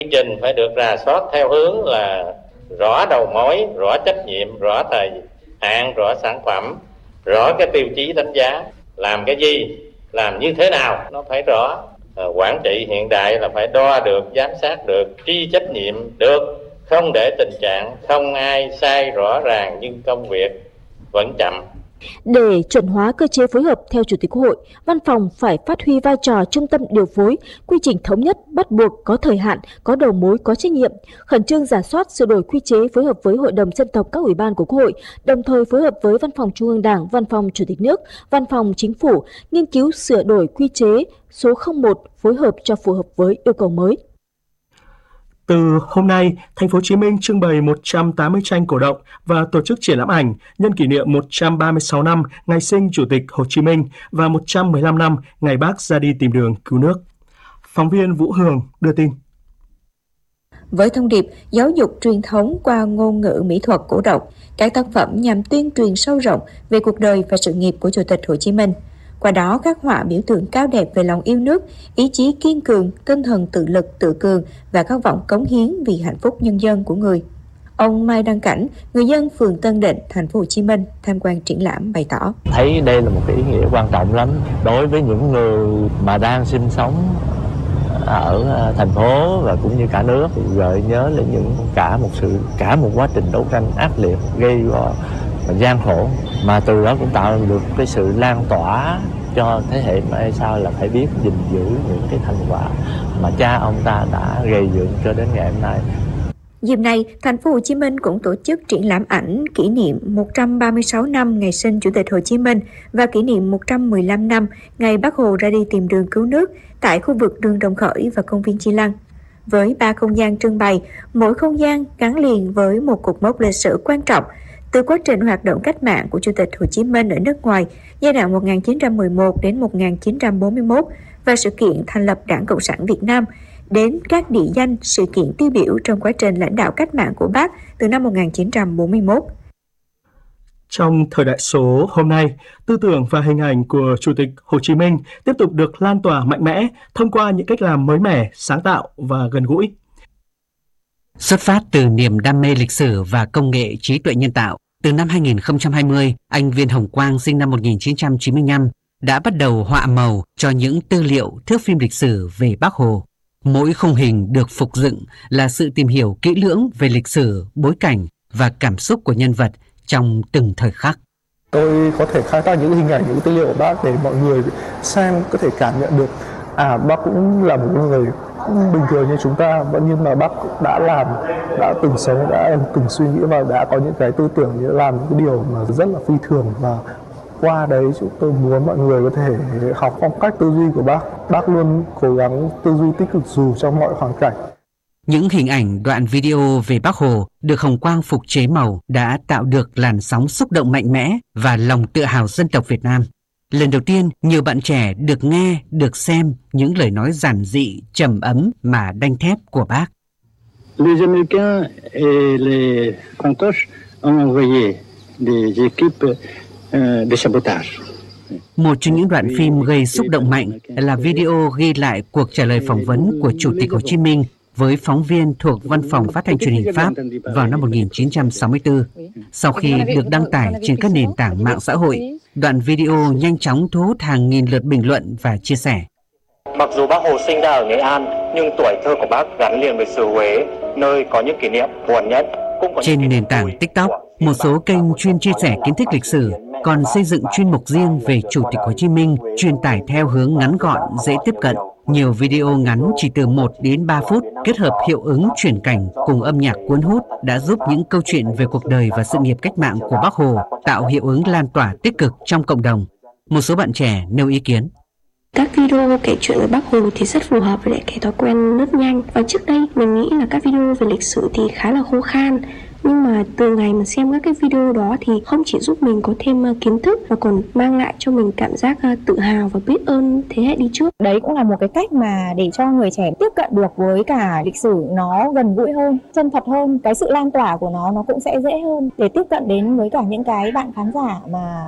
Chương trình phải được rà soát theo hướng là rõ đầu mối, rõ trách nhiệm, rõ thời hạn, rõ sản phẩm, rõ cái tiêu chí đánh giá, làm cái gì, làm như thế nào, nó phải rõ. Quản trị hiện đại là phải đo được, giám sát được, truy trách nhiệm được, không để tình trạng không ai sai rõ ràng nhưng công việc vẫn chậm. Để chuẩn hóa cơ chế phối hợp, theo Chủ tịch Quốc hội, Văn phòng phải phát huy vai trò trung tâm điều phối, quy trình thống nhất, bắt buộc, có thời hạn, có đầu mối, có trách nhiệm, khẩn trương rà soát, sửa đổi quy chế phối hợp với Hội đồng Dân tộc các ủy ban của Quốc hội, đồng thời phối hợp với Văn phòng Trung ương Đảng, Văn phòng Chủ tịch nước, Văn phòng Chính phủ, nghiên cứu sửa đổi quy chế số 01 phối hợp cho phù hợp với yêu cầu mới. Từ hôm nay, Thành phố Hồ Chí Minh trưng bày 180 tranh cổ động và tổ chức triển lãm ảnh nhân kỷ niệm 136 năm ngày sinh Chủ tịch Hồ Chí Minh và 115 năm ngày Bác ra đi tìm đường cứu nước. Phóng viên Vũ Hường đưa tin. Với thông điệp giáo dục truyền thống qua ngôn ngữ mỹ thuật cổ động, các tác phẩm nhằm tuyên truyền sâu rộng về cuộc đời và sự nghiệp của Chủ tịch Hồ Chí Minh. Qua đó, các họa biểu tượng cao đẹp về lòng yêu nước, ý chí kiên cường, tinh thần tự lực, tự cường và khát vọng cống hiến vì hạnh phúc nhân dân của người. Ông Mai Đăng Cảnh, người dân phường Tân Định, Thành phố Hồ Chí Minh tham quan triển lãm bày tỏ: thấy đây là một cái ý nghĩa quan trọng lắm đối với những người mà đang sinh sống ở thành phố và cũng như cả nước, gợi nhớ lên cả một quá trình đấu tranh ác liệt, gây go và gian khổ, mà từ đó cũng tạo được cái sự lan tỏa cho thế hệ mai sau là phải biết gìn giữ những cái thành quả mà cha ông ta đã gây dựng cho đến ngày hôm nay. Dịp này, Thành phố Hồ Chí Minh cũng tổ chức triển lãm ảnh kỷ niệm 136 năm ngày sinh Chủ tịch Hồ Chí Minh và kỷ niệm 115 năm ngày Bác Hồ ra đi tìm đường cứu nước tại khu vực đường Đồng Khởi và công viên Chi Lăng. Với 3 không gian trưng bày, mỗi không gian gắn liền với một cột mốc lịch sử quan trọng, từ quá trình hoạt động cách mạng của Chủ tịch Hồ Chí Minh ở nước ngoài giai đoạn 1911 đến 1941 và sự kiện thành lập Đảng Cộng sản Việt Nam, đến các địa danh, sự kiện tiêu biểu trong quá trình lãnh đạo cách mạng của Bác từ năm 1941. Trong thời đại số hôm nay, tư tưởng và hình ảnh của Chủ tịch Hồ Chí Minh tiếp tục được lan tỏa mạnh mẽ thông qua những cách làm mới mẻ, sáng tạo và gần gũi. Xuất phát từ niềm đam mê lịch sử và công nghệ trí tuệ nhân tạo, từ năm 2020, anh Viên Hồng Quang sinh năm 1995 đã bắt đầu họa màu cho những tư liệu thước phim lịch sử về Bác Hồ. Mỗi khung hình được phục dựng là sự tìm hiểu kỹ lưỡng về lịch sử, bối cảnh và cảm xúc của nhân vật trong từng thời khắc. Tôi có thể khai thác những hình ảnh, những tư liệu của Bác để mọi người xem có thể cảm nhận được Bác cũng là một người cũng bình thường như chúng ta, nhưng mà Bác đã làm, đã từng sống, đã từng suy nghĩ và đã có những cái tư tưởng để làm những cái điều mà rất là phi thường, và qua đấy chúng tôi muốn mọi người có thể học phong cách tư duy của Bác. Bác luôn cố gắng tư duy tích cực dù trong mọi hoàn cảnh. Những hình ảnh, đoạn video về Bác Hồ được Hồng Quang phục chế màu đã tạo được làn sóng xúc động mạnh mẽ và lòng tự hào dân tộc Việt Nam. Lần đầu tiên, nhiều bạn trẻ được nghe, được xem những lời nói giản dị, trầm ấm mà đanh thép của Bác. Les Américains et les Fantoches ont envoyé des équipes de sabotage. Một trong những đoạn phim gây xúc động mạnh là video ghi lại cuộc trả lời phỏng vấn của Chủ tịch Hồ Chí Minh với phóng viên thuộc Văn phòng Phát thanh Truyền hình Pháp vào năm 1964. Sau khi được đăng tải trên các nền tảng mạng xã hội, đoạn video nhanh chóng thu hút hàng nghìn lượt bình luận và chia sẻ. Mặc dù Bác Hồ sinh ra ở Nghệ An, nhưng tuổi thơ của Bác gắn liền với xứ Huế, nơi có những kỷ niệm buồn nhất. Trên nền tảng TikTok, một số kênh chuyên chia sẻ kiến thức lịch sử còn xây dựng chuyên mục riêng về Chủ tịch Hồ Chí Minh, truyền tải theo hướng ngắn gọn, dễ tiếp cận. Nhiều video ngắn chỉ từ 1 đến 3 phút kết hợp hiệu ứng chuyển cảnh cùng âm nhạc cuốn hút đã giúp những câu chuyện về cuộc đời và sự nghiệp cách mạng của Bác Hồ tạo hiệu ứng lan tỏa tích cực trong cộng đồng. Một số bạn trẻ nêu ý kiến. Các video kể chuyện về Bác Hồ thì rất phù hợp với cái thói quen lướt nhanh. Và trước đây mình nghĩ là các video về lịch sử thì khá là khô khan. Nhưng mà từ ngày mà xem các cái video đó thì không chỉ giúp mình có thêm kiến thức mà còn mang lại cho mình cảm giác tự hào và biết ơn thế hệ đi trước. Đấy cũng là một cái cách mà để cho người trẻ tiếp cận được với cả lịch sử nó gần gũi hơn, chân thật hơn. Cái sự lan tỏa của nó cũng sẽ dễ hơn để tiếp cận đến với cả những cái bạn khán giả mà